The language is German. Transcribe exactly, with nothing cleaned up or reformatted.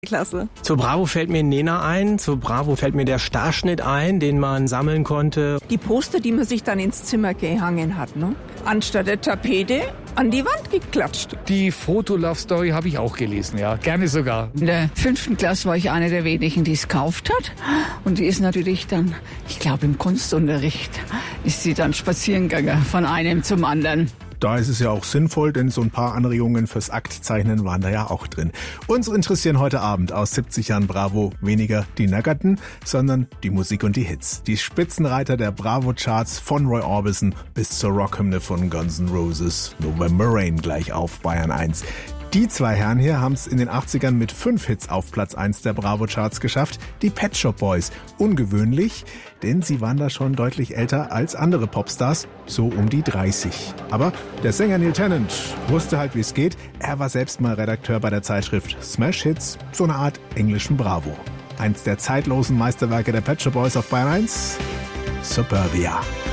Klasse. Zur Bravo fällt mir Nena ein, zur Bravo fällt mir der Starschnitt ein, den man sammeln konnte. Die Poster, die man sich dann ins Zimmer gehangen hat, ne? Anstatt der Tapete an die Wand geklatscht. Die Foto-Love-Story habe ich auch gelesen, ja, gerne sogar. In der fünften Klasse war ich eine der wenigen, die es gekauft hat. Und die ist natürlich dann, ich glaube im Kunstunterricht, ist sie dann spazieren gegangen von einem zum anderen. Da ist es ja auch sinnvoll, denn so ein paar Anregungen fürs Aktzeichnen waren da ja auch drin. Uns interessieren heute Abend aus siebzig Jahren Bravo weniger die Nackerten, sondern die Musik und die Hits. Die Spitzenreiter der Bravo-Charts von Roy Orbison bis zur Rockhymne von Guns N' Roses. November Rain gleich auf Bayern eins. Die zwei Herren hier haben es in den achtzigern mit fünf Hits auf Platz eins der Bravo-Charts geschafft. Die Pet Shop Boys. Ungewöhnlich, denn sie waren da schon deutlich älter als andere Popstars, so um die dreißig. Aber der Sänger Neil Tennant wusste halt, wie es geht. Er war selbst mal Redakteur bei der Zeitschrift Smash Hits, so eine Art englischen Bravo. Eins der zeitlosen Meisterwerke der Pet Shop Boys auf Bayern eins, Superbia.